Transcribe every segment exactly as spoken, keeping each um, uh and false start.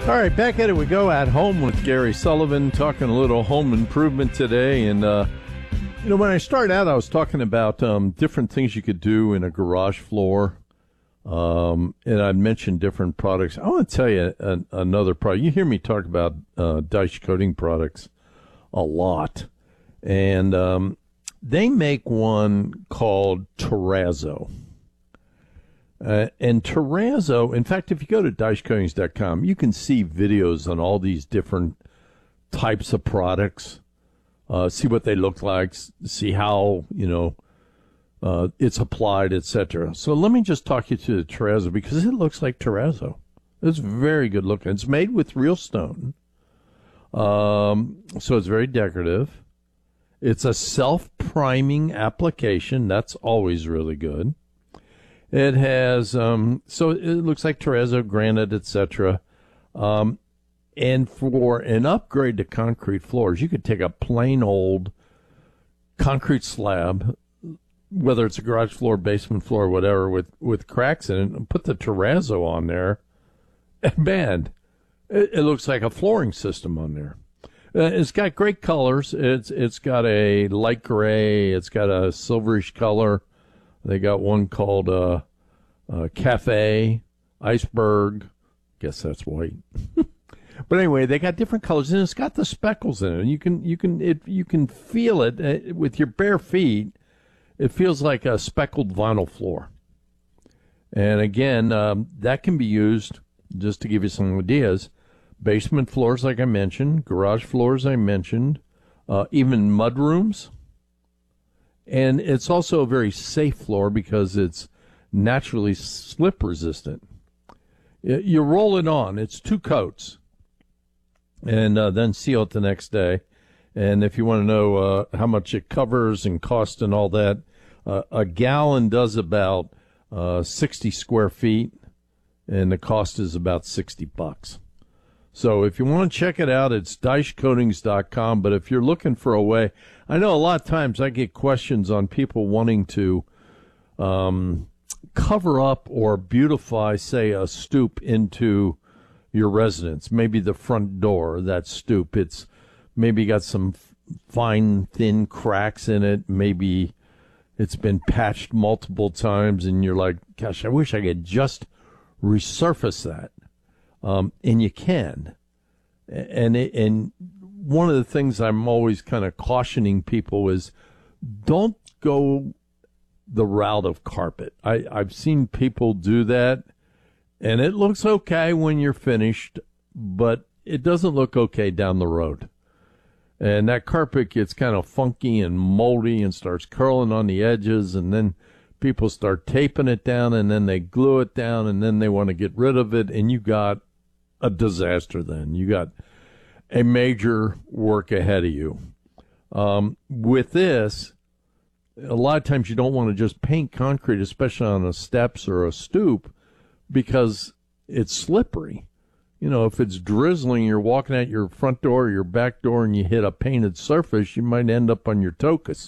All right, back at it we go at home with Gary Sullivan, talking a little home improvement today. And, uh, you know, when I started out, I was talking about um, different things you could do in a garage floor. Um, and I mentioned different products. I want to tell you an, another product. You hear me talk about uh, Dyche coating products a lot. And um, they make one called Terrazzo. Uh, and Terrazzo, in fact, if you go to Dyche Coatings dot com, you can see videos on all these different types of products, uh, see what they look like, see how, you know, uh, it's applied, et cetera. So let me just talk you to the Terrazzo because it looks like Terrazzo. It's very good looking. It's made with real stone, um, so it's very decorative. It's a self-priming application. That's always really good. It has, um, so it looks like Terrazzo, granite, et cetera. Um, and for an upgrade to concrete floors, you could take a plain old concrete slab, whether it's a garage floor, basement floor, whatever, with, with cracks in it, and put the Terrazzo on there. And man, it, it looks like a flooring system on there. Uh, it's got great colors. It's It's got a light gray. It's got a silverish color. They got one called uh, uh, Cafe, Iceberg. Guess that's white. But anyway, they got different colors, and it's got the speckles in it. And you can you can it you can feel it uh, with your bare feet. It feels like a speckled vinyl floor. And again, um, that can be used, just to give you some ideas, basement floors, like I mentioned, garage floors, I mentioned, uh, even mud rooms. And it's also a very safe floor because it's naturally slip resistant. You roll it on. It's two coats. And uh, then seal it the next day. And if you want to know uh, how much it covers and cost and all that, uh, a gallon does about uh, sixty square feet. And the cost is about sixty bucks. So if you want to check it out, it's Dyche Coatings dot com. But if you're looking for a way, I know a lot of times I get questions on people wanting to um, cover up or beautify, say, a stoop into your residence. Maybe the front door, that stoop. It's maybe got some fine, thin cracks in it. Maybe it's been patched multiple times, and you're like, gosh, I wish I could just resurface that. Um, and you can. And, it, and one of the things I'm always kind of cautioning people is don't go the route of carpet. I, I've seen people do that, and it looks okay when you're finished, but it doesn't look okay down the road. And that carpet gets kind of funky and moldy and starts curling on the edges, and then people start taping it down, and then they glue it down, and then they want to get rid of it, and you got a disaster then. You got a major work ahead of you. Um, with this, a lot of times you don't want to just paint concrete, especially on a steps or a stoop, because it's slippery. You know, if it's drizzling, you're walking out your front door or your back door and you hit a painted surface, you might end up on your tokus.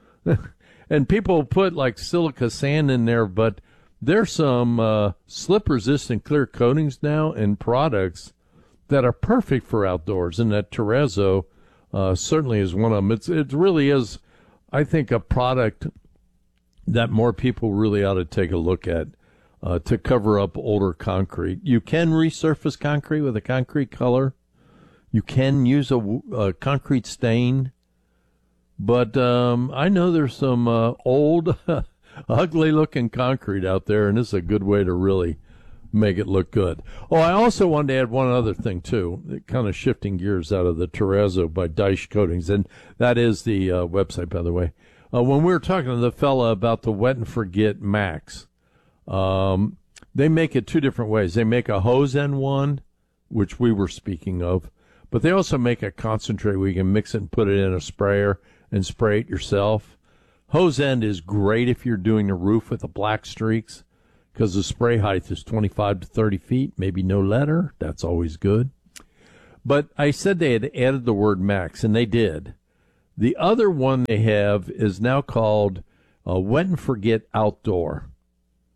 And people put like silica sand in there, but there's some uh, slip-resistant clear coatings now and products that are perfect for outdoors, and that Terrazzo uh, certainly is one of them. It's, it really is, I think, a product that more people really ought to take a look at uh, to cover up older concrete. You can resurface concrete with a concrete color. You can use a, a concrete stain. But um, I know there's some uh, old, ugly-looking concrete out there, and this is a good way to really make it look good. Oh, I also wanted to add one other thing, too, kind of shifting gears out of the Terrazzo by Dyche Coatings, and that is the uh, website, by the way. Uh, when we were talking to the fella about the Wet and Forget Max, um, they make it two different ways. They make a hose end one, which we were speaking of, but they also make a concentrate where you can mix it and put it in a sprayer and spray it yourself. Hose end is great if you're doing a roof with the black streaks, because the spray height is twenty-five to thirty feet, maybe no letter. That's always good. But I said they had added the word max, and they did. The other one they have is now called uh, Wet and Forget Outdoor.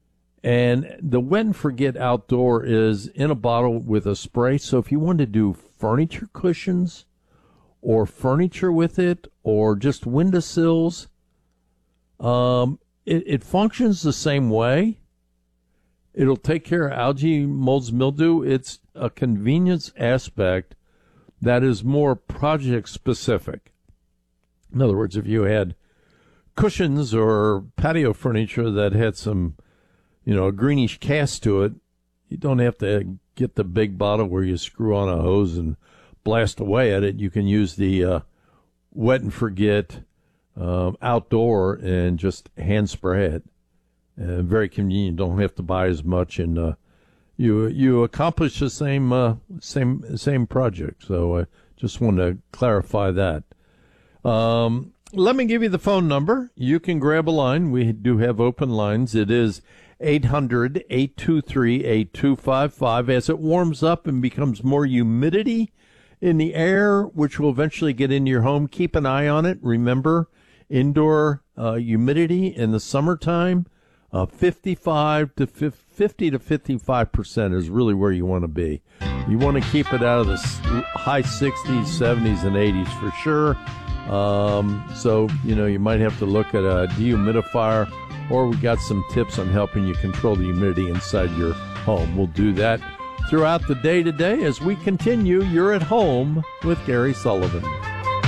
And the Wet and Forget Outdoor is in a bottle with a spray. So if you want to do furniture cushions or furniture with it or just windowsills, um, it, it functions the same way. It'll take care of algae, molds, mildew. It's a convenience aspect that is more project specific. In other words, if you had cushions or patio furniture that had some, you know, a greenish cast to it, you don't have to get the big bottle where you screw on a hose and blast away at it. You can use the uh, Wet and Forget um, outdoor and just hand spray it. Uh, very convenient. Don't have to buy as much, and uh, you you accomplish the same uh, same same project. So I just want to clarify that. Um, let me give you the phone number. You can grab a line. We do have open lines. It is eight hundred, eight two three, eight two five five. As it warms up and becomes more humidity in the air, which will eventually get into your home, keep an eye on it. Remember, indoor uh, humidity in the summertime, uh, fifty-five to fifty to fifty-five percent is really where you want to be. You want to keep it out of the high sixties, seventies, and eighties for sure. Um, so, you know, you might have to look at a dehumidifier, or we got some tips on helping you control the humidity inside your home. We'll do that throughout the day today as we continue. You're at Home with Gary Sullivan.